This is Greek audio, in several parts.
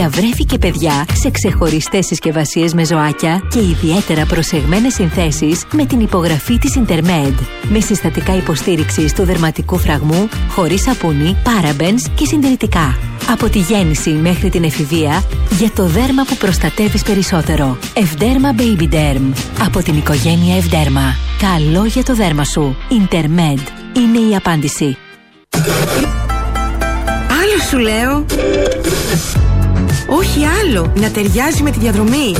Βρέφη και παιδιά σε ξεχωριστές συσκευασίες με ζωάκια και ιδιαίτερα προσεγμένες συνθέσεις με την υπογραφή της Intermed. Με συστατικά υποστήριξης του δερματικού φραγμού, χωρίς σαπούνι, παραμπενς και συντηρητικά. Από τη γέννηση μέχρι την εφηβεία, για το δέρμα που προστατεύεις περισσότερο. Ευδέρμα Baby Derm. Από την οικογένεια Ευδέρμα. Καλό για το δέρμα σου. Intermed είναι η απάντηση. Άλλο σου λέω. Όχι άλλο, να ταιριάζει με τη διαδρομή.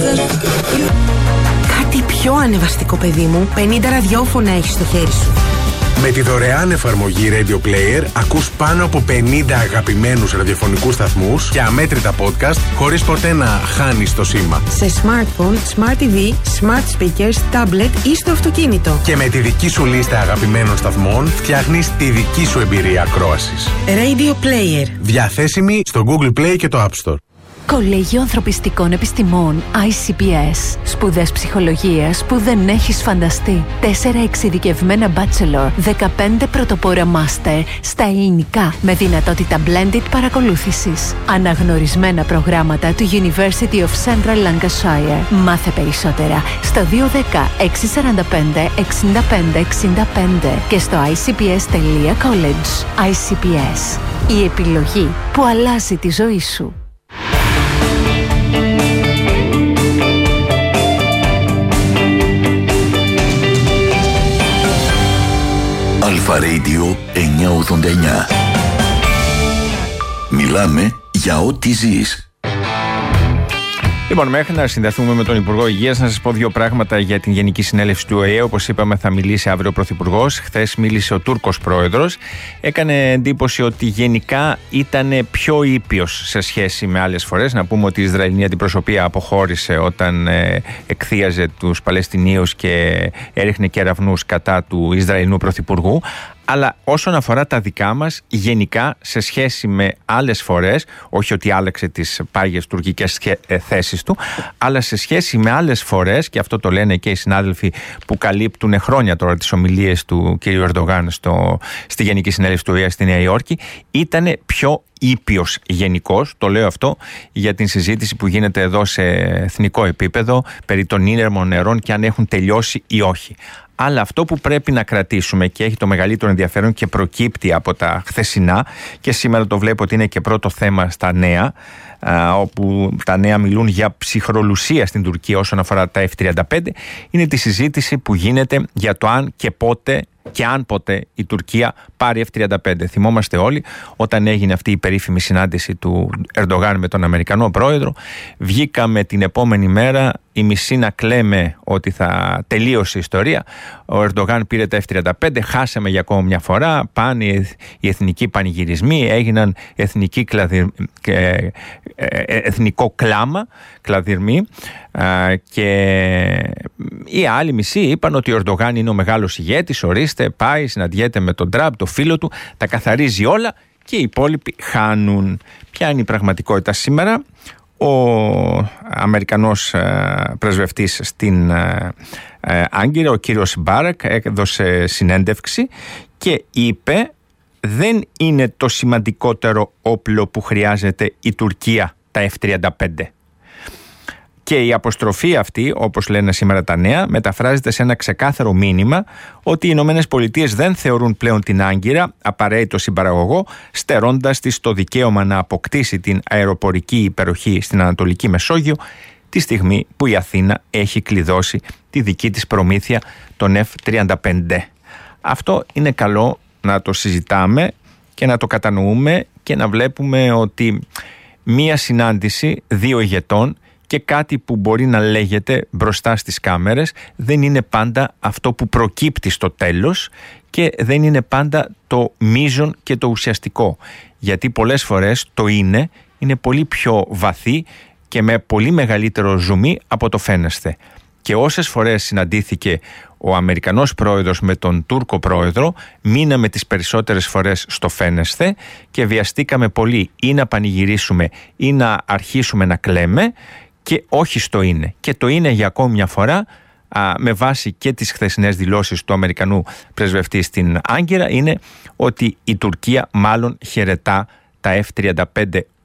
Κάτι πιο ανεβαστικό, παιδί μου. 50 ραδιόφωνα έχεις στο χέρι σου. Με τη δωρεάν εφαρμογή Radio Player ακούς πάνω από 50 αγαπημένους ραδιοφωνικούς σταθμούς και αμέτρητα podcast χωρίς ποτέ να χάνεις το σήμα. Σε smartphone, smart TV, smart speakers, tablet ή στο αυτοκίνητο. Και με τη δική σου λίστα αγαπημένων σταθμών φτιάχνεις τη δική σου εμπειρία ακρόασης. Radio Player. Διαθέσιμη στο Google Play και το App Store. Κολέγιο Ανθρωπιστικών Επιστημών ICPS. Σπουδές ψυχολογίας που δεν έχεις φανταστεί. 4 εξειδικευμένα bachelor, 15 πρωτοπόρα master στα ελληνικά με δυνατότητα blended παρακολούθησης. Αναγνωρισμένα προγράμματα του University of Central Lancashire. Μάθε περισσότερα στο 210 645 65 65 και στο icps.college. ICPS. Η επιλογή που αλλάζει τη ζωή σου. Αλφα Radio 989. Μιλάμε για ό,τι ζεις. Λοιπόν, μέχρι να συνδεθούμε με τον Υπουργό Υγείας, να σας πω δύο πράγματα για την Γενική Συνέλευση του ΟΗΕ. Όπως είπαμε, θα μιλήσει αύριο ο Πρωθυπουργός. Χθες μίλησε ο Τούρκος Πρόεδρος. Έκανε εντύπωση ότι γενικά ήταν πιο ήπιος σε σχέση με άλλες φορές. Να πούμε ότι η Ισραηλινή αντιπροσωπεία αποχώρησε όταν εκθίαζε τους Παλαιστινίους και έριχνε κεραυνούς κατά του Ισραηλινού Πρωθυπουργού. Αλλά όσον αφορά τα δικά μας, γενικά σε σχέση με άλλες φορές, όχι ότι άλλαξε τις πάγιες τουρκικές θέσεις του, αλλά σε σχέση με άλλες φορές, και αυτό το λένε και οι συνάδελφοι που καλύπτουν χρόνια τώρα τις ομιλίες του κ. Ερντογάν στη Γενική Συνέλευση του ΟΗΕ στη Νέα Υόρκη, ήταν πιο ήπιος γενικώς. Το λέω αυτό για την συζήτηση που γίνεται εδώ σε εθνικό επίπεδο περί των ίνερμων νερών και αν έχουν τελειώσει ή όχι. Αλλά αυτό που πρέπει να κρατήσουμε και έχει το μεγαλύτερο ενδιαφέρον και προκύπτει από τα χθεσινά, και σήμερα το βλέπω ότι είναι και πρώτο θέμα στα νέα, όπου τα νέα μιλούν για ψυχρολουσία στην Τουρκία όσον αφορά τα F-35, είναι τη συζήτηση που γίνεται για το αν και πότε και αν ποτέ η Τουρκία πάρει F-35. Θυμόμαστε όλοι όταν έγινε αυτή η περίφημη συνάντηση του Ερντογάν με τον Αμερικανό πρόεδρο, βγήκαμε την επόμενη μέρα η μισή να κλαίμε ότι θα τελείωσε η ιστορία. Ο Ερντογάν πήρε τα F-35, χάσαμε για ακόμα μια φορά, πάνε οι εθνικοί πανηγυρισμοί, έγιναν εθνικό κλάμα, κλαδυρμοί, και οι άλλοι μισοί είπαν ότι ο Ερντογάν είναι ο μεγάλος ηγέτης, ορίστε, πάει, συναντιέται με τον Τραμπ, το φίλο του, τα καθαρίζει όλα και οι υπόλοιποι χάνουν. Ποια είναι η πραγματικότητα σήμερα? Ο Αμερικανός πρεσβευτής στην Άγκυρα, ο κύριος Μπάρακ, έδωσε συνέντευξη και είπε δεν είναι το σημαντικότερο όπλο που χρειάζεται η Τουρκία τα F-35. Και η αποστροφή αυτή, όπως λένε σήμερα τα νέα, μεταφράζεται σε ένα ξεκάθαρο μήνυμα ότι οι Ηνωμένες Πολιτείες δεν θεωρούν πλέον την Άγκυρα απαραίτητο συμπαραγωγό, στερώντας της το δικαίωμα να αποκτήσει την αεροπορική υπεροχή στην Ανατολική Μεσόγειο, τη στιγμή που η Αθήνα έχει κλειδώσει τη δική της προμήθεια των F-35. Αυτό είναι καλό να το συζητάμε και να το κατανοούμε και να βλέπουμε ότι μία συνάντηση δύο ηγετών και κάτι που μπορεί να λέγεται μπροστά στις κάμερες δεν είναι πάντα αυτό που προκύπτει στο τέλος και δεν είναι πάντα το μείζον και το ουσιαστικό. Γιατί πολλές φορές το είναι πολύ πιο βαθύ και με πολύ μεγαλύτερο ζουμί από το φαίνεστε. Και όσες φορές συναντήθηκε ο Αμερικανός πρόεδρος με τον Τούρκο πρόεδρο, μείναμε τις περισσότερες φορές στο φαίνεσθε και βιαστήκαμε πολύ ή να πανηγυρίσουμε ή να αρχίσουμε να κλαίμε και όχι στο είναι. Και το είναι για ακόμη μια φορά, με βάση και τις χθεσινές δηλώσεις του Αμερικανού πρεσβευτή στην Άγκυρα, είναι ότι η Τουρκία μάλλον χαιρετά τα F-35